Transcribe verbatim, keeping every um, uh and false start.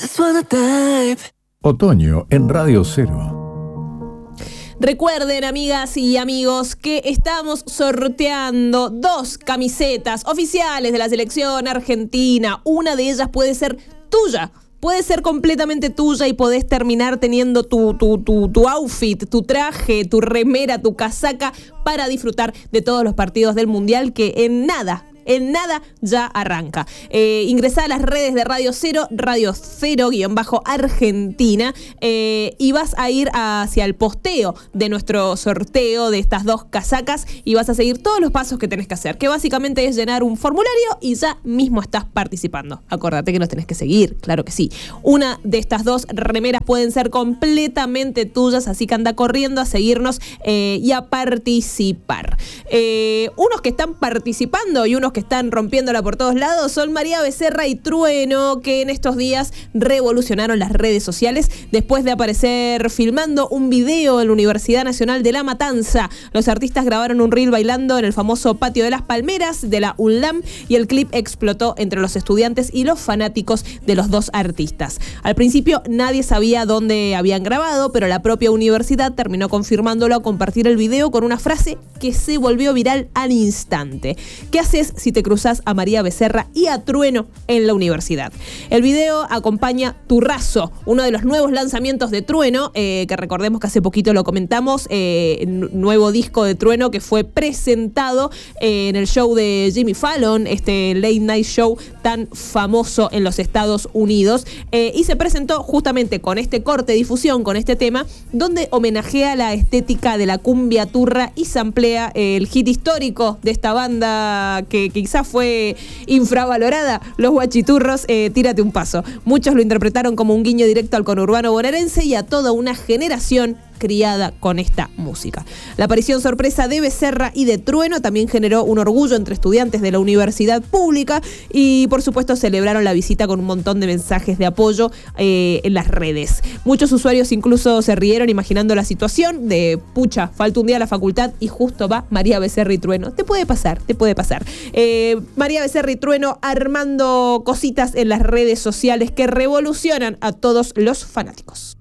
just wanna dive. Otoño en Radio Cero. Recuerden, amigas y amigos, que estamos sorteando dos camisetas oficiales de la selección argentina. Una de ellas puede ser tuya. Puede ser completamente tuya y podés terminar teniendo tu, tu, tu, tu outfit, tu traje, tu remera, tu casaca para disfrutar de todos los partidos del Mundial que en nada... En nada ya arranca. Eh, ingresá a las redes de Radio Cero, Radio Cero guión bajo Argentina, eh, y vas a ir hacia el posteo de nuestro sorteo de estas dos casacas y vas a seguir todos los pasos que tenés que hacer, que básicamente es llenar un formulario y ya mismo estás participando. Acordate que nos tenés que seguir, claro que sí. Una de estas dos remeras pueden ser completamente tuyas, así que anda corriendo a seguirnos eh, y a participar. Eh, unos que están participando y unos que están rompiéndola por todos lados son María Becerra y Trueno, que en estos días revolucionaron las redes sociales después de aparecer filmando un video en la Universidad Nacional de La Matanza. Los artistas grabaron un reel bailando en el famoso Patio de las Palmeras de la UNLAM y el clip explotó entre los estudiantes y los fanáticos de los dos artistas. Al principio nadie sabía dónde habían grabado, pero la propia universidad terminó confirmándolo a compartir el video con una frase que se volvió viral al instante. ¿Qué haces si te cruzas a María Becerra y a Trueno en la universidad? El video acompaña Turrazo, uno de los nuevos lanzamientos de Trueno, eh, que recordemos que hace poquito lo comentamos, eh, nuevo disco de Trueno que fue presentado eh, en el show de Jimmy Fallon, este late night show tan famoso en los Estados Unidos, eh, y se presentó justamente con este corte de difusión, con este tema, donde homenajea la estética de la cumbia turra y samplea eh, el hit histórico de esta banda que quizás fue infravalorada, Los Guachiturros, eh, Tírate un Paso. Muchos lo interpretaron como un guiño directo al conurbano bonaerense y a toda una generación criada con esta música. La aparición sorpresa de Becerra y de Trueno también generó un orgullo entre estudiantes de la universidad pública y por supuesto celebraron la visita con un montón de mensajes de apoyo eh, en las redes. Muchos usuarios incluso se rieron imaginando la situación de pucha, falta un día a la facultad y justo va María Becerra y Trueno. Te puede pasar, te puede pasar. Eh, María Becerra y Trueno armando cositas en las redes sociales que revolucionan a todos los fanáticos.